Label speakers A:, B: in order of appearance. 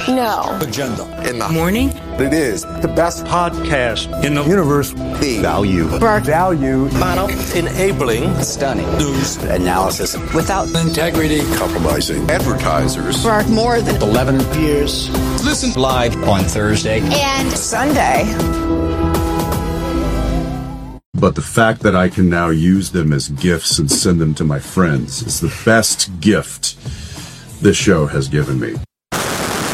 A: No.
B: Agenda.
C: In the
D: morning.
C: It is
B: The best podcast in the universe.
C: value.
B: Value.
E: Model.
F: Enabling.
E: Stunning.
F: News.
E: Analysis. Without
F: Integrity.
C: Compromising. Advertisers.
A: For more than
E: 11 years.
F: Listen
E: Live on Thursday.
A: and Sunday.
G: But the fact that I can now use them as gifts and send them to my friends is the best gift this show has given me.